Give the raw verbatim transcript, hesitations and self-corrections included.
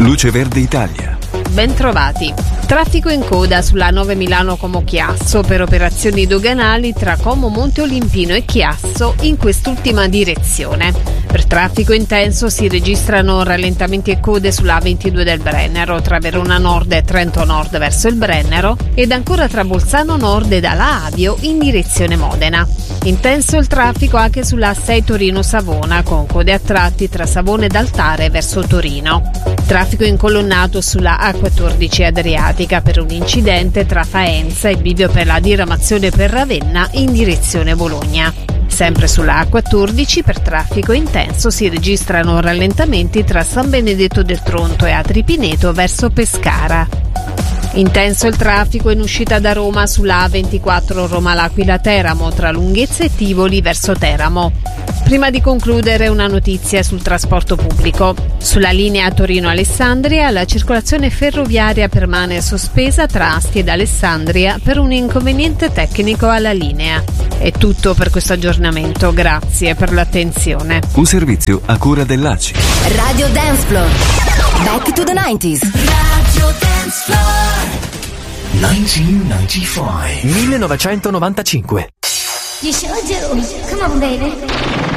Luce Verde Italia. Bentrovati. Traffico in coda sulla nove Milano-Como Chiasso per operazioni doganali tra Como Monte Olimpino e Chiasso in quest'ultima direzione. Per traffico intenso si registrano rallentamenti e code sulla A ventidue del Brennero tra Verona Nord e Trento Nord verso il Brennero ed ancora tra Bolzano Nord e dalla Avio in direzione Modena. Intenso il traffico anche sulla A sei Torino-Savona con code a tratti tra Savona ed Altare verso Torino. Traffico incolonnato sulla A quattordici Adriatica per un incidente tra Faenza e bivio per la diramazione per Ravenna in direzione Bologna. Sempre sulla A quattordici per traffico intenso si registrano rallentamenti tra San Benedetto del Tronto e Atri Pineto verso Pescara. Intenso il traffico in uscita da Roma sulla A ventiquattro Roma-L'Aquila Teramo tra Lunghezza e Tivoli verso Teramo. Prima di concludere una notizia sul trasporto pubblico. Sulla linea Torino-Alessandria la circolazione ferroviaria permane sospesa tra Asti ed Alessandria per un inconveniente tecnico alla linea. È tutto per questo aggiornamento, grazie per l'attenzione. Un servizio a cura dell'A C I. Radio Dance Floor. Back to the nineties. Radio Dance Floor. millenovecentonovantacinque. You sure do. Come on, baby.